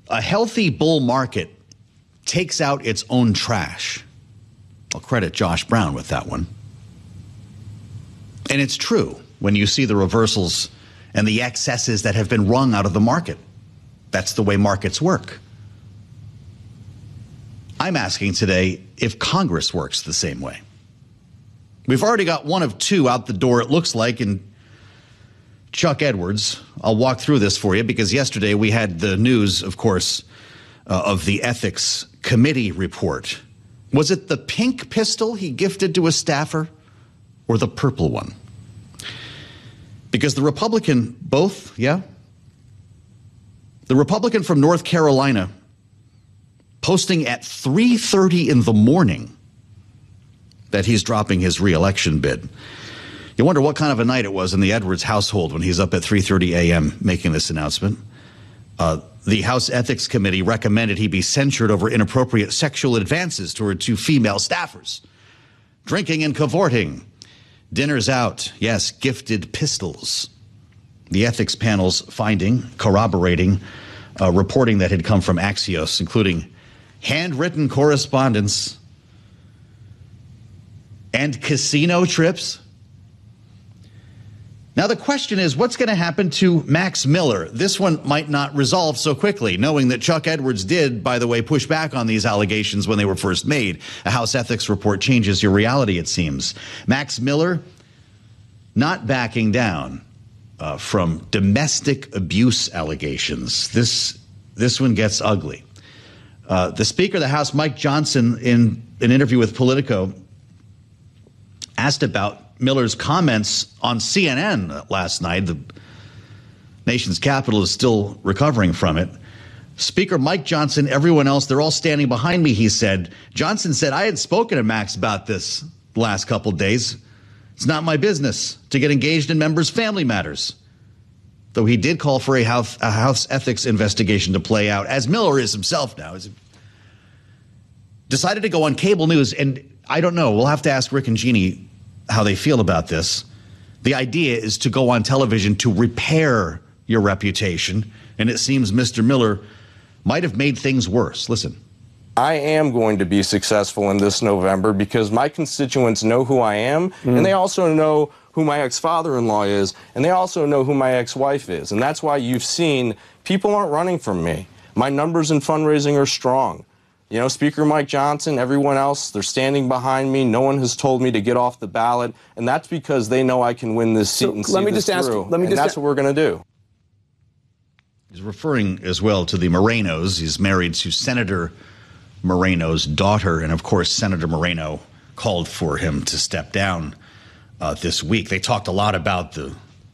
A healthy bull market takes out its own trash. I'll credit Josh Brown with that one. And it's true when you see the reversals and the excesses that have been wrung out of the market. That's the way markets work. I'm asking today if Congress works the same way. We've already got one of two out the door, it looks like, in Chuck Edwards. I'll walk through this for you because yesterday we had the news, of course, of the Ethics Committee report. Was it the pink pistol he gifted to a staffer or the purple one? Because the Republican, both, yeah? The Republican from North Carolina posting at 3:30 in the morning that he's dropping his re-election bid. You wonder what kind of a night it was in the Edwards household when he's up at 3:30 a.m. making this announcement. The House Ethics Committee recommended he be censured over inappropriate sexual advances toward two female staffers. Drinking and cavorting. Dinners out. Yes, gifted pistols. The ethics panel's finding, corroborating, reporting that had come from Axios, including handwritten correspondence and casino trips. Now, the question is, what's going to happen to Max Miller? This one might not resolve so quickly, knowing that Chuck Edwards did, by the way, push back on these allegations when they were first made. A House ethics report changes your reality, it seems. Max Miller not backing down from domestic abuse allegations. This one gets ugly. The Speaker of the House, Mike Johnson, in an interview with Politico, asked about Miller's comments on CNN last night. The nation's capital is still recovering from it. Speaker Mike Johnson, everyone else, they're all standing behind me, he said. Johnson said, I had spoken to Max about this the last couple of days. It's not my business to get engaged in members' family matters. Though he did call for a House ethics investigation to play out, as Miller is himself now. Decided to go on cable news, and I don't know, we'll have to ask Rick and Jeannie how they feel about this. The idea is to go on television to repair your reputation, and it seems Mr. Miller might have made things worse. Listen. I am going to be successful in this November because my constituents know who I am, and they also know who my ex-father-in-law is, and they also know who my ex-wife is. And that's why you've seen people aren't running from me. My numbers in fundraising are strong. You know, Speaker Mike Johnson, everyone else, they're standing behind me. No one has told me to get off the ballot, and that's because they know I can win this seat and see this through. And that's what we're going to do. He's referring as well to the Morenos. He's married to Senator Moreno's daughter, and of course, Senator Moreno called for him to step down this week. They talked a lot about the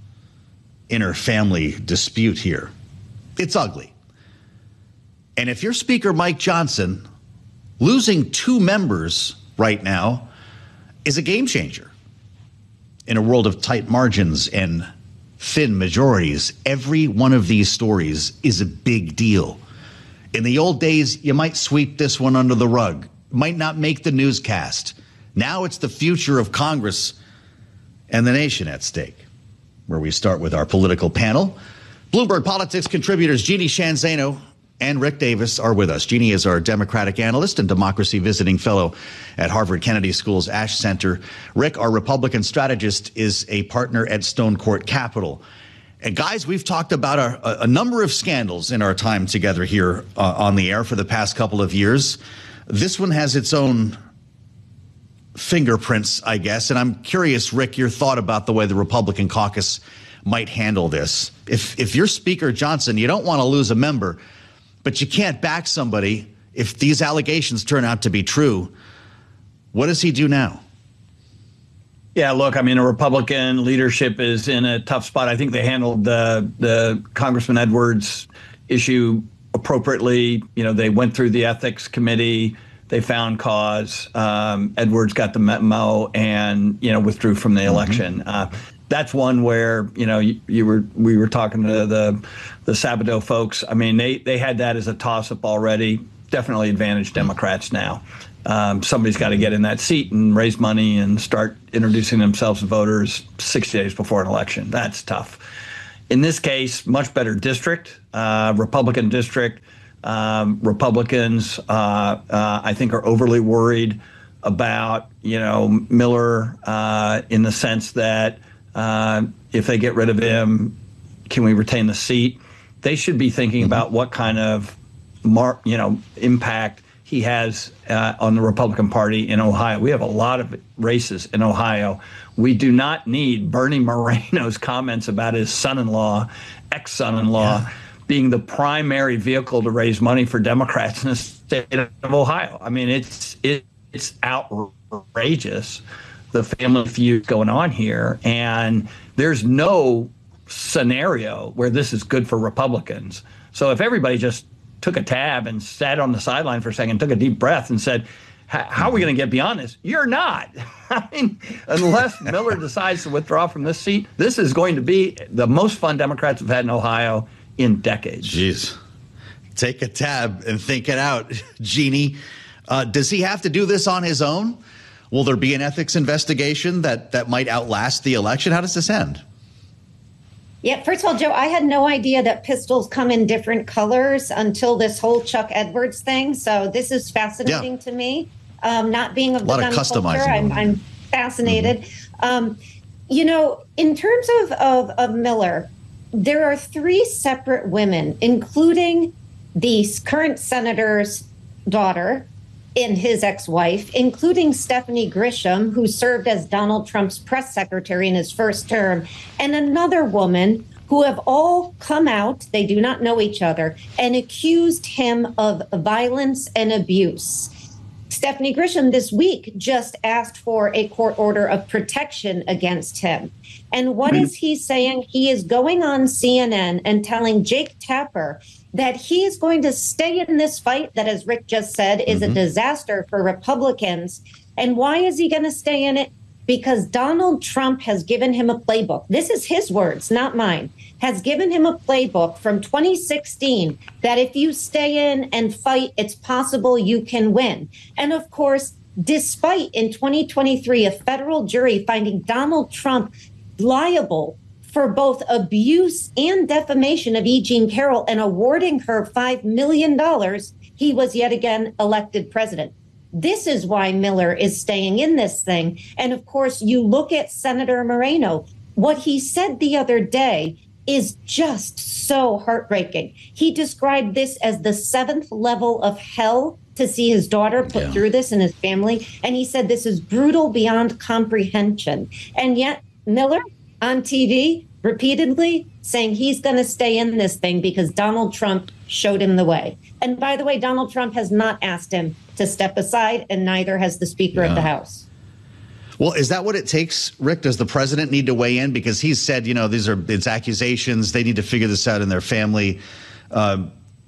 inter-family dispute here. It's ugly. And if you're Speaker Mike Johnson, losing two members right now is a game changer. In a world of tight margins and thin majorities, every one of these stories is a big deal. In the old days, you might sweep this one under the rug, might not make the newscast. Now it's the future of Congress and the nation at stake, where we start with our political panel. Bloomberg Politics contributors Jeannie Sheehan Zaino and Rick Davis are with us. Jeannie is our Democratic analyst and democracy visiting fellow at Harvard Kennedy School's Ash Center. Rick, our Republican strategist, is a partner at Stone Court Capital. And guys, we've talked about a number of scandals in our time together here on the air for the past couple of years. This one has its own fingerprints, I guess. And I'm curious, Rick, your thought about the way the Republican caucus might handle this. If you're Speaker Johnson, you don't want to lose a member, but you can't back somebody if these allegations turn out to be true. What does he do now? Yeah, look, I mean, the Republican leadership is in a tough spot. I think they handled the Congressman Edwards issue appropriately. You know, they went through the ethics committee. They found cause. Edwards got the memo and, you know, withdrew from the election. That's one where, you know, we were talking to the Sabato folks. I mean, they had that as a toss-up already. Definitely advantage Democrats now. Somebody's got to get in that seat and raise money and start introducing themselves to voters 60 days before an election. That's tough. In this case, much better district, Republican district. Republicans, I think, are overly worried about, Miller in the sense that if they get rid of him, can we retain the seat? They should be thinking about what kind of impact he has on the Republican Party in Ohio. We have a lot of races in Ohio. We do not need Bernie Moreno's comments about his son-in-law, ex-son-in-law, being the primary vehicle to raise money for Democrats in the state of Ohio. I mean, it's outrageous, the family feud going on here, and there's no scenario where this is good for Republicans. So if everybody just took a tab and sat on the sideline for a second, took a deep breath and said, how are we going to get beyond this? You're not. I mean, unless Miller decides to withdraw from this seat, this is going to be the most fun Democrats have had in Ohio in decades. Jeez. Take a tab and think it out, Jeannie. Does he have to do this on his own? Will there be an ethics investigation that might outlast the election? How does this end? Yeah, first of all, Joe, I had no idea that pistols come in different colors until this whole Chuck Edwards thing. So this is fascinating to me. Not being of the gun culture, I'm fascinated. In terms of Miller, there are three separate women, including the current senator's daughter and his ex-wife, including Stephanie Grisham, who served as Donald Trump's press secretary in his first term, and another woman who have all come out, they do not know each other, and accused him of violence and abuse. Stephanie Grisham this week just asked for a court order of protection against him. And what is he saying? He is going on CNN and telling Jake Tapper that he is going to stay in this fight that, as Rick just said, is a disaster for Republicans. And why is he going to stay in it? Because Donald Trump has given him a playbook. This is his words, not mine. Has given him a playbook from 2016 that if you stay in and fight, it's possible you can win. And of course, despite in 2023, a federal jury finding Donald Trump liable for both abuse and defamation of E. Jean Carroll and awarding her $5 million, he was yet again elected president. This is why Miller is staying in this thing. And of course, you look at Senator Moreno, what he said the other day is just so heartbreaking. He described this as the seventh level of hell to see his daughter put through this and his family. And he said this is brutal beyond comprehension. And yet Miller on TV repeatedly saying he's going to stay in this thing because Donald Trump showed him the way. And by the way, Donald Trump has not asked him to step aside, and neither has the Speaker of the House. Well, is that what it takes, Rick? Does the president need to weigh in? Because he's said, it's accusations. They need to figure this out in their family. A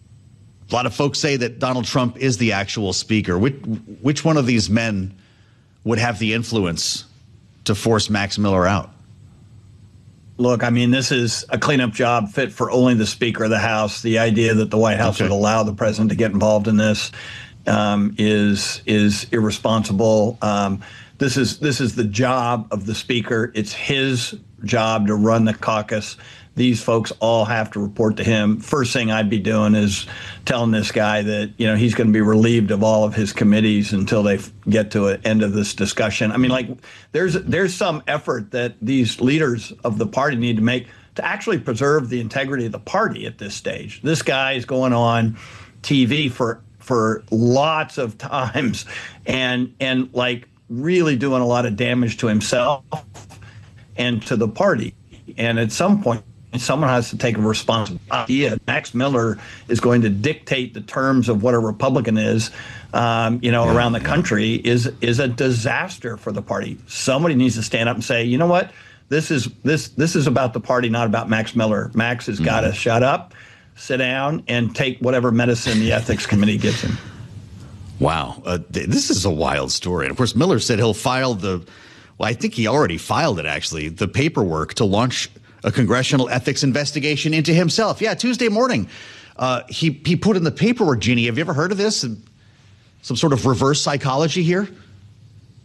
lot of folks say that Donald Trump is the actual speaker. Which one of these men would have the influence to force Max Miller out? Look, I mean, this is a cleanup job fit for only the Speaker of the House. The idea that the White House would allow the president to get involved in this is irresponsible. This is the job of the Speaker. It's his job to run the caucus. These folks all have to report to him. First thing I'd be doing is telling this guy that, he's going to be relieved of all of his committees until they get to an end of this discussion. I mean, there's some effort that these leaders of the party need to make to actually preserve the integrity of the party at this stage. This guy is going on TV for lots of times and really doing a lot of damage to himself and to the party. And at some point, someone has to take a responsibility. Max Miller is going to dictate the terms of what a Republican is, around the country is a disaster for the party. Somebody needs to stand up and say, you know what, this is about the party, not about Max Miller. Max has got to shut up, sit down, and take whatever medicine the ethics committee gives him. Wow, this is a wild story. And of course, Miller said he'll file I think he already filed it, actually, the paperwork to launch a congressional ethics investigation into himself. Yeah, Tuesday morning, he put in the paperwork. Jeannie, have you ever heard of this? Some sort of reverse psychology here?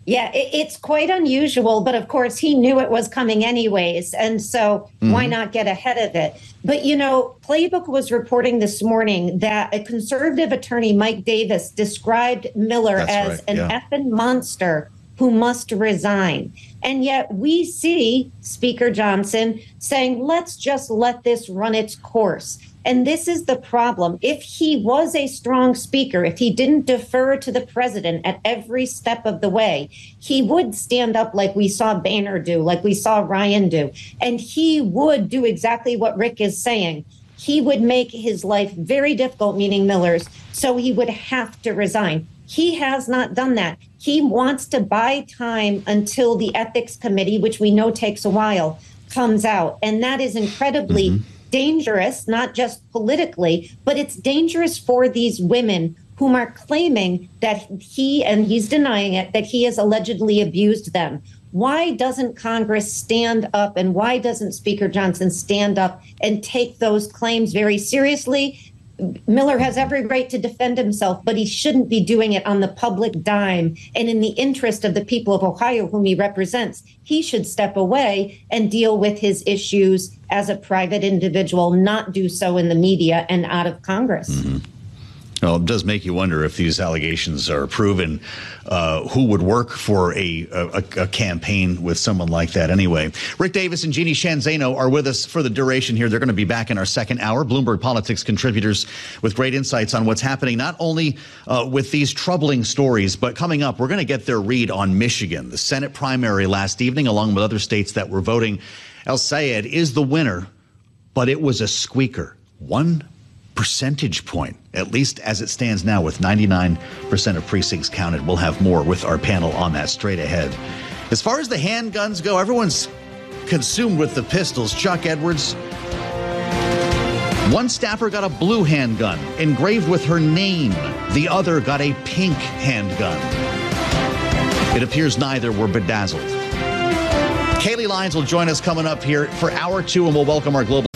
Yeah, it's quite unusual, but of course he knew it was coming anyways. And so why not get ahead of it? But, you know, Playbook was reporting this morning that a conservative attorney, Mike Davis, described Miller as an effing monster who must resign. And yet we see Speaker Johnson saying, let's just let this run its course. And this is the problem. If he was a strong speaker, if he didn't defer to the president at every step of the way, he would stand up like we saw Boehner do, like we saw Ryan do. And he would do exactly what Rick is saying. He would make his life very difficult, meaning Miller's, so he would have to resign. He has not done that. He wants to buy time until the ethics committee, which we know takes a while, comes out. And that is incredibly dangerous, not just politically, but it's dangerous for these women whom are claiming that he, and he's denying it, that he has allegedly abused them. Why doesn't Congress stand up, and why doesn't Speaker Johnson stand up and take those claims very seriously? Miller has every right to defend himself, but he shouldn't be doing it on the public dime and in the interest of the people of Ohio whom he represents. He should step away and deal with his issues as a private individual, not do so in the media and out of Congress. Well, it does make you wonder if these allegations are proven, who would work for a campaign with someone like that anyway. Rick Davis and Jeannie Sheehan Zaino are with us for the duration here. They're going to be back in our second hour. Bloomberg Politics contributors with great insights on what's happening, not only with these troubling stories, but coming up, we're going to get their read on Michigan, the Senate primary last evening, along with other states that were voting. El Sayed is the winner, but it was a squeaker. 1 percentage point, at least as it stands now, with 99% of precincts counted. We'll have more with our panel on that straight ahead. As far as the handguns go, everyone's consumed with the pistols. Chuck Edwards, one staffer got a blue handgun engraved with her name. The other got a pink handgun. It appears neither were bedazzled. Kaylee Lyons will join us coming up here for hour 2, and we'll welcome our global